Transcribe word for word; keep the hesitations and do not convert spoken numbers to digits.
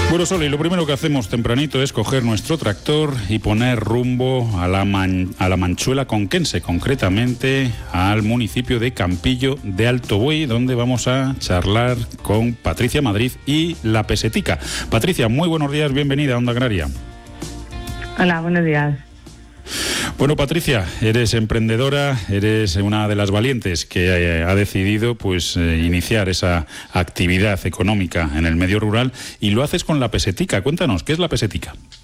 Bueno, Sol, y lo primero que hacemos tempranito es coger nuestro tractor y poner rumbo a la, man, a la Manchuela conquense, concretamente al municipio de Campillo de Alto Buey, donde vamos a charlar con Patricia Madrid y La Pesetica. Patricia, muy buenos días, bienvenida a Onda Agraria. Hola, buenos días. Bueno, Patricia, eres emprendedora, eres una de las valientes que eh, ha decidido pues eh, iniciar esa actividad económica en el medio rural y lo haces con La Pesetica. Cuéntanos, ¿qué es La Pesetica?